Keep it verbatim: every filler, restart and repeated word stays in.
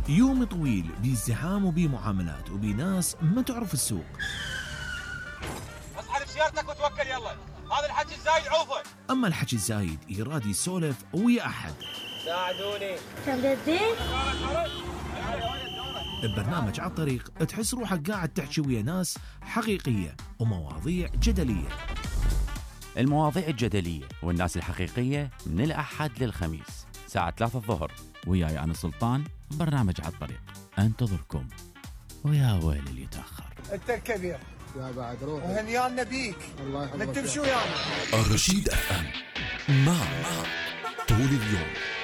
يوم طويل بازدحام وبمعاملات وبناس ما تعرف السوق. اسحب سيارتك وتوكل يلا، هذا الحكي الزايد عوفه. اما الحكي الزايد يراد يسولف ويا احد. ساعدوني. تمددين؟ ببرنامج على الطريق تحس روحك قاعد تحكي ويا ناس حقيقية ومواضيع جدلية. المواضيع الجدلية والناس الحقيقية من الأحد للخميس ساعة ثلاثة الظهر، وياي أنا سلطان. برنامج على الطريق انتظركم، ويا ويل اللي يتأخر. انت الكبير يا بعد روح وهنيانا بيك. الله يحفظك. انت بشو يعني؟ الرشيد اف ام مع طول اليوم.